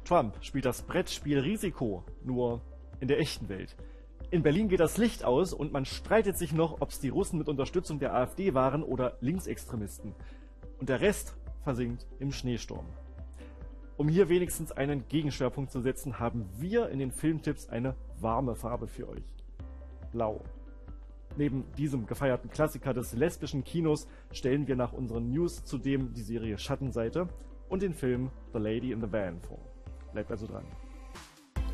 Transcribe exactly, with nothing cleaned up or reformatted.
Trump spielt das Brettspiel Risiko, nur in der echten Welt. In Berlin geht das Licht aus und man streitet sich noch, ob es die Russen mit Unterstützung der AfD waren oder Linksextremisten. Und der Rest versinkt im Schneesturm. Um hier wenigstens einen Gegenschwerpunkt zu setzen, haben wir in den Filmtipps eine warme Farbe für euch. Blau. Neben diesem gefeierten Klassiker des lesbischen Kinos stellen wir nach unseren News zudem die Serie Schattenseite und den Film The Lady in the Van vor. Bleibt also dran.